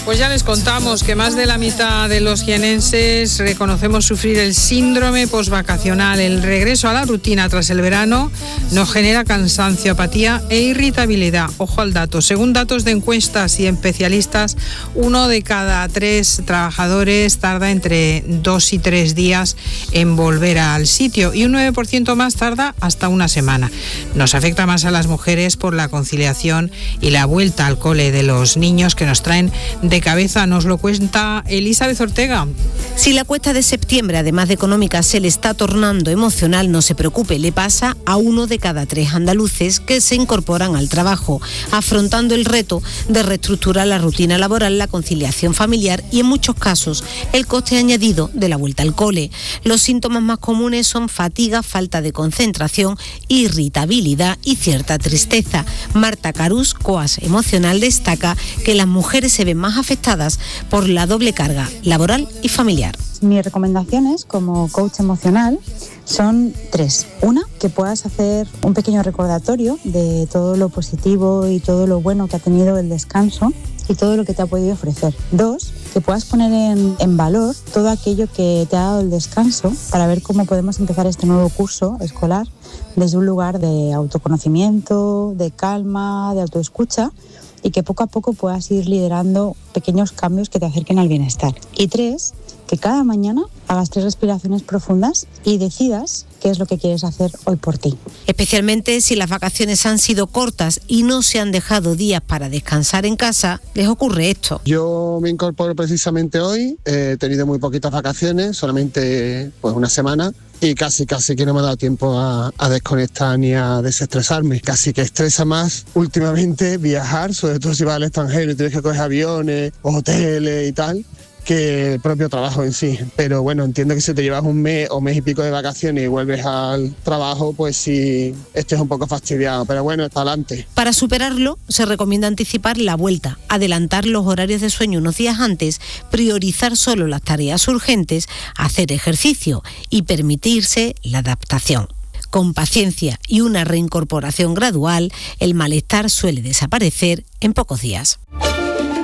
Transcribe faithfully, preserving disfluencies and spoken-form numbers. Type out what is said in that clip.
Pues ya les contamos que más de la mitad de los jienenses reconocemos sufrir el síndrome posvacacional. El regreso a la rutina tras el verano nos genera cansancio, apatía e irritabilidad. Ojo al dato. Según datos de encuestas y especialistas, uno de cada tres trabajadores tarda entre dos y tres días en volver al sitio y un nueve por ciento más tarda hasta una semana. Nos afecta más a las mujeres por la conciliación y la vuelta al cole de los niños que nos traen de cabeza. Nos lo cuenta Elizabeth Ortega. Si la cuesta de septiembre, además de económica, se le está tornando emocional, no se preocupe, le pasa a uno de cada tres andaluces que se incorporan al trabajo, afrontando el reto de reestructurar la rutina laboral, la conciliación familiar y, en muchos casos, el coste añadido de la vuelta al cole. Los síntomas más comunes son fatiga, falta de concentración, irritabilidad y cierta tristeza. Marta Carús, coach emocional, destaca que las mujeres se ven más afectadas por la doble carga laboral y familiar. Mis recomendaciones como coach emocional son tres. Una, que puedas hacer un pequeño recordatorio de todo lo positivo y todo lo bueno que ha tenido el descanso y todo lo que te ha podido ofrecer. Dos, que puedas poner en, en valor todo aquello que te ha dado el descanso para ver cómo podemos empezar este nuevo curso escolar desde un lugar de autoconocimiento, de calma, de autoescucha, y que poco a poco puedas ir liderando pequeños cambios que te acerquen al bienestar. Y tres, que cada mañana hagas tres respiraciones profundas y decidas qué es lo que quieres hacer hoy por ti. Especialmente si las vacaciones han sido cortas y no se han dejado días para descansar en casa, les ocurre esto. Yo me incorporo precisamente hoy, he tenido muy poquitas vacaciones, solamente pues una semana, y casi casi que no me ha dado tiempo a, a desconectar ni a desestresarme. Casi que estresa más últimamente viajar, sobre todo si vas al extranjero y tienes que coger aviones, hoteles y tal, que el propio trabajo en sí. Pero bueno, entiendo que si te llevas un mes o mes y pico de vacaciones y vuelves al trabajo, pues sí, estés un poco fastidiado, pero bueno, está adelante. Para superarlo, se recomienda anticipar la vuelta, adelantar los horarios de sueño unos días antes, priorizar solo las tareas urgentes, hacer ejercicio y permitirse la adaptación. Con paciencia y una reincorporación gradual, el malestar suele desaparecer en pocos días.